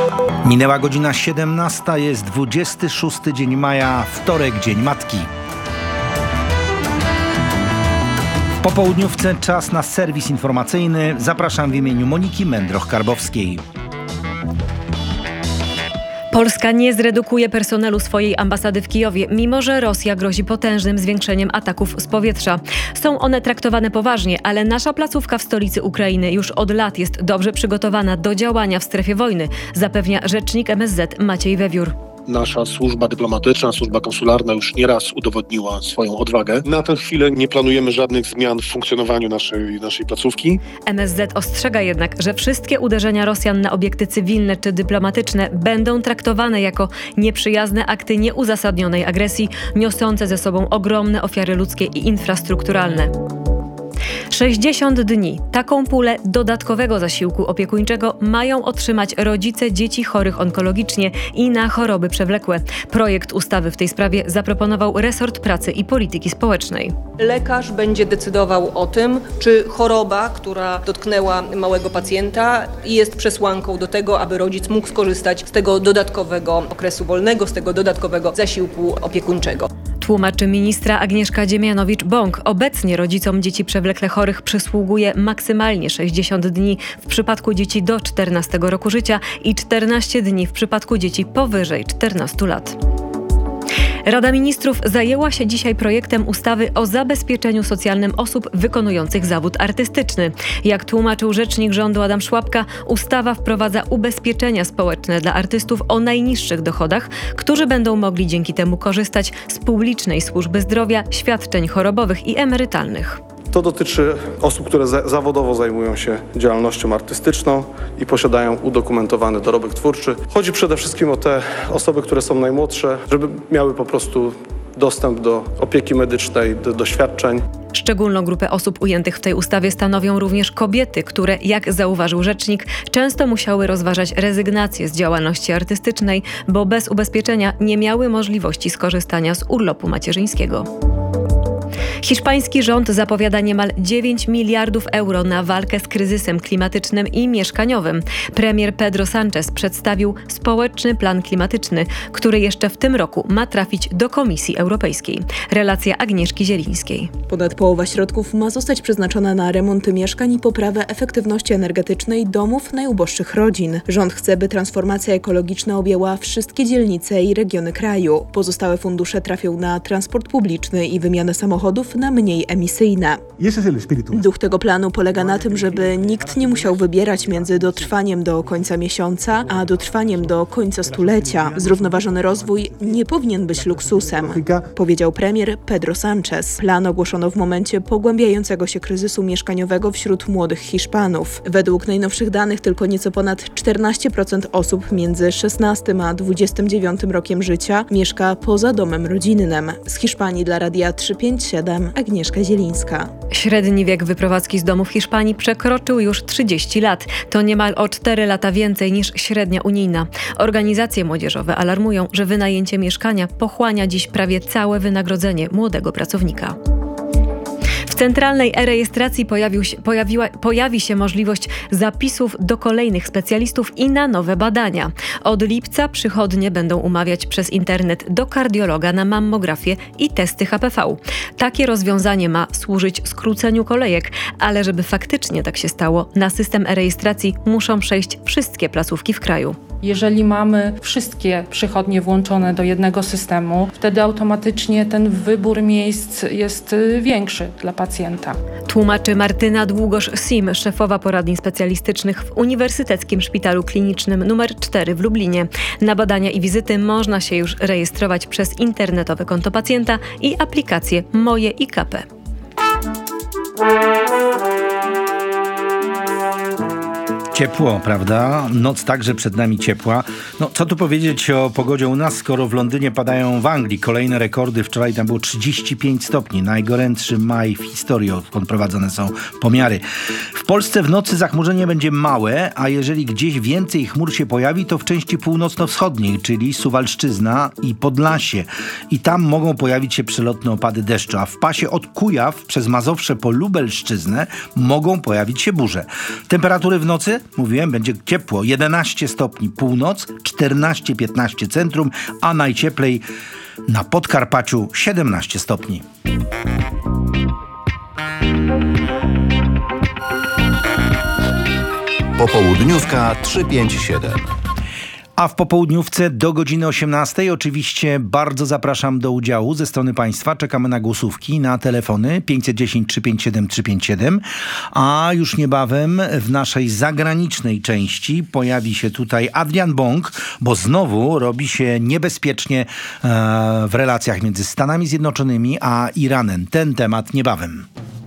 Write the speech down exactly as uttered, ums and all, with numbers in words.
Minęła godzina siedemnasta, jest dwudziesty szósty dzień maja, wtorek, Dzień Matki. W popołudniówce czas na serwis informacyjny. Zapraszam w imieniu Moniki Mędroch-Karbowskiej. Polska nie zredukuje personelu swojej ambasady w Kijowie, mimo że Rosja grozi potężnym zwiększeniem ataków z powietrza. Są one traktowane poważnie, ale nasza placówka w stolicy Ukrainy już od lat jest dobrze przygotowana do działania w strefie wojny, zapewnia rzecznik M S Z Maciej Wewiór. Nasza służba dyplomatyczna, służba konsularna już nieraz udowodniła swoją odwagę. Na tę chwilę nie planujemy żadnych zmian w funkcjonowaniu naszej, naszej placówki. M S Z ostrzega jednak, że wszystkie uderzenia Rosjan na obiekty cywilne czy dyplomatyczne będą traktowane jako nieprzyjazne akty nieuzasadnionej agresji, niosące ze sobą ogromne ofiary ludzkie i infrastrukturalne. sześćdziesiąt dni. Taką pulę dodatkowego zasiłku opiekuńczego mają otrzymać rodzice dzieci chorych onkologicznie i na choroby przewlekłe. Projekt ustawy w tej sprawie zaproponował resort pracy i polityki społecznej. Lekarz będzie decydował o tym, czy choroba, która dotknęła małego pacjenta, jest przesłanką do tego, aby rodzic mógł skorzystać z tego dodatkowego okresu wolnego, z tego dodatkowego zasiłku opiekuńczego. Tłumaczy ministra Agnieszka Dziemianowicz-Bąk. Obecnie rodzicom dzieci przewlekle chorych przysługuje maksymalnie sześćdziesiąt dni w przypadku dzieci do czternastego roku życia i czternaście dni w przypadku dzieci powyżej czternastu lat. Rada Ministrów zajęła się dzisiaj projektem ustawy o zabezpieczeniu socjalnym osób wykonujących zawód artystyczny. Jak tłumaczył rzecznik rządu Adam Szłapka, ustawa wprowadza ubezpieczenia społeczne dla artystów o najniższych dochodach, którzy będą mogli dzięki temu korzystać z publicznej służby zdrowia, świadczeń chorobowych i emerytalnych. To dotyczy osób, które za- zawodowo zajmują się działalnością artystyczną i posiadają udokumentowany dorobek twórczy. Chodzi przede wszystkim o te osoby, które są najmłodsze, żeby miały po prostu dostęp do opieki medycznej, do doświadczeń. Szczególną grupę osób ujętych w tej ustawie stanowią również kobiety, które, jak zauważył rzecznik, często musiały rozważać rezygnację z działalności artystycznej, bo bez ubezpieczenia nie miały możliwości skorzystania z urlopu macierzyńskiego. Hiszpański rząd zapowiada niemal dziewięć miliardów euro na walkę z kryzysem klimatycznym i mieszkaniowym. Premier Pedro Sánchez przedstawił społeczny plan klimatyczny, który jeszcze w tym roku ma trafić do Komisji Europejskiej. Relacja Agnieszki Zielińskiej. Ponad połowa środków ma zostać przeznaczona na remonty mieszkań i poprawę efektywności energetycznej domów najuboższych rodzin. Rząd chce, by transformacja ekologiczna objęła wszystkie dzielnice i regiony kraju. Pozostałe fundusze trafią na transport publiczny i wymianę samochodów na mniej emisyjne. Duch tego planu polega na tym, żeby nikt nie musiał wybierać między dotrwaniem do końca miesiąca, a dotrwaniem do końca stulecia. Zrównoważony rozwój nie powinien być luksusem, powiedział premier Pedro Sánchez. Plan ogłoszono w momencie pogłębiającego się kryzysu mieszkaniowego wśród młodych Hiszpanów. Według najnowszych danych tylko nieco ponad czternaście procent osób między szesnastym a dwudziestym dziewiątym rokiem życia mieszka poza domem rodzinnym. Z Hiszpanii dla Radia trzysta pięćdziesiąt siedem Agnieszka Zielińska. Średni wiek wyprowadzki z domu w Hiszpanii przekroczył już trzydzieści lat. To niemal o cztery lata więcej niż średnia unijna. Organizacje młodzieżowe alarmują, że wynajęcie mieszkania pochłania dziś prawie całe wynagrodzenie młodego pracownika. W centralnej e-rejestracji pojawił się, pojawiła, pojawi się możliwość zapisów do kolejnych specjalistów i na nowe badania. Od lipca przychodnie będą umawiać przez internet do kardiologa na mammografię i testy H P V. Takie rozwiązanie ma służyć skróceniu kolejek, ale żeby faktycznie tak się stało, na system e-rejestracji muszą przejść wszystkie placówki w kraju. Jeżeli mamy wszystkie przychodnie włączone do jednego systemu, wtedy automatycznie ten wybór miejsc jest większy dla pacjenta. Tłumaczy Martyna Długosz-Sim, szefowa poradni specjalistycznych w Uniwersyteckim Szpitalu Klinicznym numer cztery w Lublinie. Na badania i wizyty można się już rejestrować przez internetowe konto pacjenta i aplikację Moje I K P. Ciepło, prawda? Noc także przed nami ciepła. No, co tu powiedzieć o pogodzie u nas, skoro w Londynie padają w Anglii kolejne rekordy. Wczoraj tam było trzydzieści pięć stopni. Najgorętszy maj w historii, odkąd prowadzone są pomiary. W Polsce w nocy zachmurzenie będzie małe, a jeżeli gdzieś więcej chmur się pojawi, to w części północno-wschodniej, czyli Suwalszczyzna i Podlasie. I tam mogą pojawić się przelotne opady deszczu, a w pasie od Kujaw przez Mazowsze po Lubelszczyznę mogą pojawić się burze. Temperatury w nocy mówiłem, będzie ciepło. jedenaście stopni północ, czternaście piętnaście centrum, a najcieplej na Podkarpaciu siedemnaście stopni. Popołudniówka trzy pięć siedem. A w popołudniówce do godziny osiemnastej oczywiście bardzo zapraszam do udziału ze strony państwa. Czekamy na głosówki, na telefony pięćset dziesięć trzysta pięćdziesiąt siedem trzysta pięćdziesiąt siedem. A już niebawem w naszej zagranicznej części pojawi się tutaj Adrian Bąk, bo znowu robi się niebezpiecznie e, w relacjach między Stanami Zjednoczonymi a Iranem. Ten temat niebawem.